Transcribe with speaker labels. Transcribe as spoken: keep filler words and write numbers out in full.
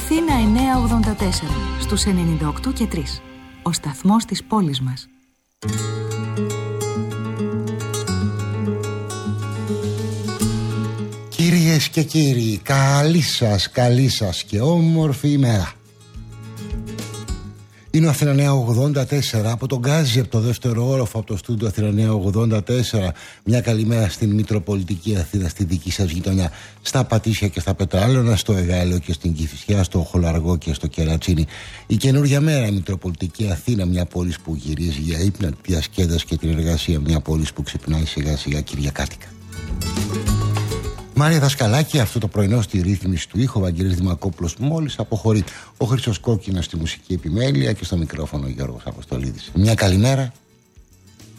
Speaker 1: Αθήνα εννιακόσια ογδόντα τέσσερα, στους ενενήντα οκτώ και τρία. Ο σταθμός της πόλης μας.
Speaker 2: Κυρίες και κύριοι, καλή σας, καλή σας και όμορφη ημέρα. Είναι ο Αθήνα εννιακόσια ογδόντα τέσσερα από τον Γκάζι, από το δεύτερο όροφο, από το στούντιο Αθήνα εννιακόσια ογδόντα τέσσερα. Μια καλημέρα στην Μητροπολιτική Αθήνα, στη δική σας γειτονιά, στα Πατήσια και στα Πετράλαιωνα, στο Εγάλεο και στην Κηφισιά, στο Χολαργό και στο Κερατσίνι. Η καινούργια μέρα, η Μητροπολιτική Αθήνα, μια πόλη που γυρίζει για ύπνα, διασκέδαση και την εργασία, μια πόλη που ξυπνάει σιγά σιγά κυριακάτικα. Μάρια Δασκαλάκη, αυτό το πρωινό στη ρύθμιση του ήχου, Βαγγέλης Δημακόπουλος μόλις αποχωρεί. Ο Χρήστος Κόκκινος στη μουσική επιμέλεια και στο μικρόφωνο ο Γιώργος Αποστολίδης. Μια καλημέρα